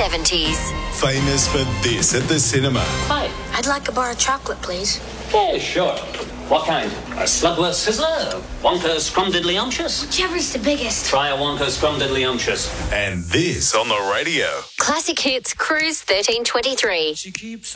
70s. Famous for this at the cinema. Hi. I'd like a bar of chocolate, please. Yeah, sure. What kind? A Slugworth Sizzler? A Wonka Scrumdiddlyumptious? Whichever's the biggest. Try a Wonka Scrumdiddlyumptious. And this on the radio. Classic Hits Cruise 1323. She keeps